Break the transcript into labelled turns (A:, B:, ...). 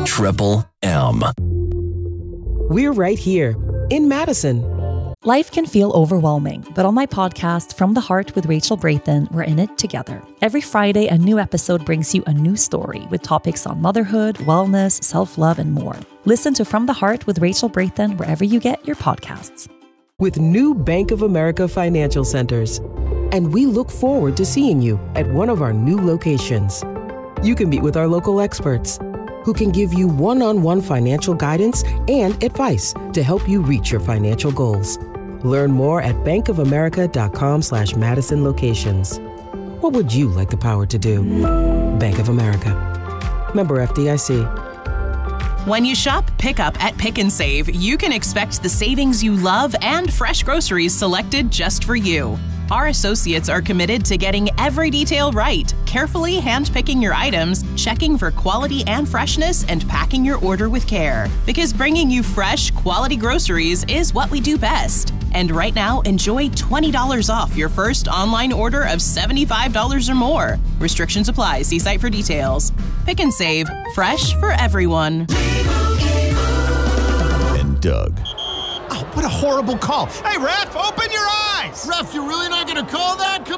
A: Triple M.
B: We're right here in Madison.
C: Life can feel overwhelming, but on my podcast, From the Heart with Rachel Brathen, we're in it together. Every Friday, a new episode brings you a new story with topics on motherhood, wellness, self-love, and more. Listen to From the Heart with Rachel Brathen wherever you get your podcasts.
B: With new Bank of America financial centers. And we look forward to seeing you at one of our new locations. You can meet with our local experts who can give you one-on-one financial guidance and advice to help you reach your financial goals. Learn more at bankofamerica.com/Madison locations. What would you like the power to do? Bank of America. Member FDIC.
D: When you shop Pickup at Pick and Save, you can expect the savings you love and fresh groceries selected just for you. Our associates are committed to getting every detail right, carefully handpicking your items, checking for quality and freshness, and packing your order with care. Because bringing you fresh, quality groceries is what we do best. And right now, enjoy $20 off your first online order of $75 or more. Restrictions apply. See site for details. Pick and Save. Fresh for everyone.
A: And Doug.
E: Oh, what a horrible call. Hey, ref, open your eyes.
F: Ref, you're really not going to call that? Come